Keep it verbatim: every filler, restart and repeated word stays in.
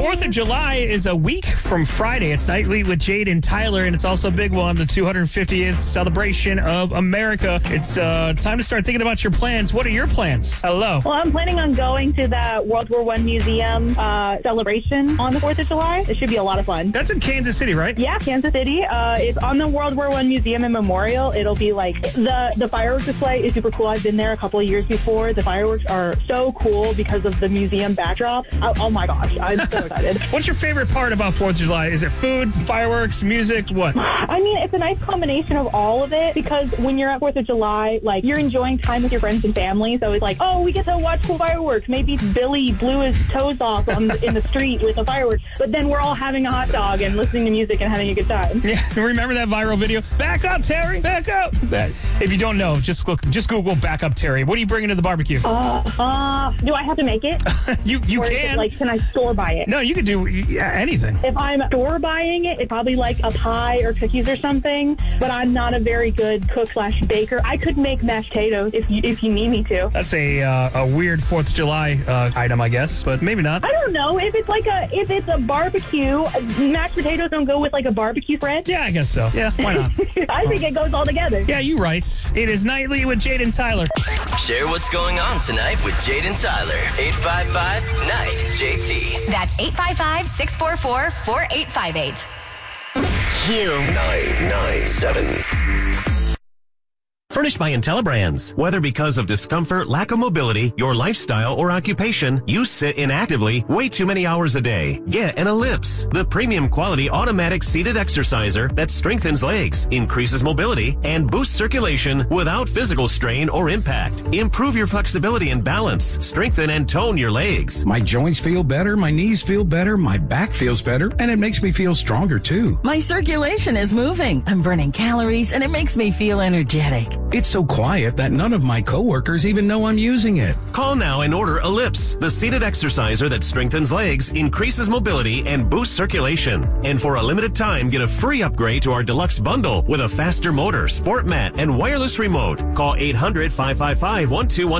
fourth of July is a week from Friday. It's Nightly with Jade and Tyler, and it's also a big one, the two hundred fiftieth celebration of America. It's uh, time to start thinking about your plans. What are your plans? Hello. Well, I'm planning on going to that World War One museum uh, celebration on the fourth of July. It should be a lot of fun. That's in Kansas City, right? Yeah, Kansas City. Uh, it's on the World War One museum and memorial. It'll be like the, the fireworks display is super cool. I've been there a couple of years before. The fireworks are so cool because of the museum backdrop. Oh, oh my gosh, I'm so excited. What's your favorite part about fourth of July? Is it food, fireworks, music, what? I mean, it's a nice combination of all of it because when you're at fourth of July, like, you're enjoying time with your friends and family. So it's like, oh, we get to watch cool fireworks. Maybe Billy blew his toes off on the, in the street with a firework. But then we're all having a hot dog and listening to music and having a good time. Yeah, remember that viral video? Back up, Terry, back up. That, if you don't know, just look, just Google back up, Terry. What are you bringing to the barbecue? Uh, uh, do I have to make it? you you or can. It, like, can I store buy it? No, you can do yeah, anything. If I'm store buying it, it's probably like a pie or cookies or something. But I'm not a very good cook slash baker. I could make mashed potatoes if you if you need me to. That's a uh, a weird fourth of July uh, item, I guess, but maybe not. I don't know if it's like a if it's a barbecue. Mashed potatoes don't go with like a barbecue spread. Yeah, I guess so. Yeah, why not? I think it goes all together. Yeah, you're right. It is Nightly with Jade and Tyler. Share what's going on tonight with Jade and Tyler. eight five five, N I G H J T. That's eight five five, six four four, four eight five eight. Q nine nine seven. Furnished by IntelliBrands. Whether because of discomfort, lack of mobility, your lifestyle, or occupation, you sit inactively way too many hours a day. Get an Ellipse, the premium quality automatic seated exerciser that strengthens legs, increases mobility, and boosts circulation without physical strain or impact. Improve your flexibility and balance. Strengthen and tone your legs. My joints feel better, my knees feel better, my back feels better, and it makes me feel stronger too. My circulation is moving. I'm burning calories, and it makes me feel energetic. It's so quiet that none of my coworkers even know I'm using it. Call now and order Ellipse, the seated exerciser that strengthens legs, increases mobility, and boosts circulation. And for a limited time, get a free upgrade to our deluxe bundle with a faster motor, sport mat, and wireless remote. Call eight hundred, five five five, one two one